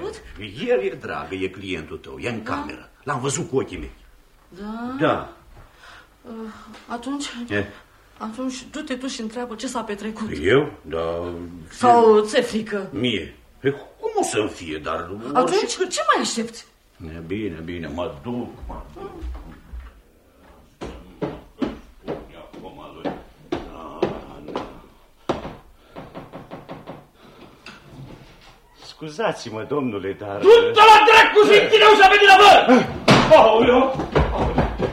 văd? El e dragă, e clientul tău, e în cameră. L-am văzut cu ochii mei. Da? Da. Atunci du-te tu și întreabă ce s-a petrecut. Eu? Da. Sau ți-e frică? Mie? Cum o să-mi fie, dar... Atunci ce mai aștepți? Bine, mă duc. Scuzați-mă, domnule, dar... Du-te la dracu și închide ușa pe din avă! Aoleu!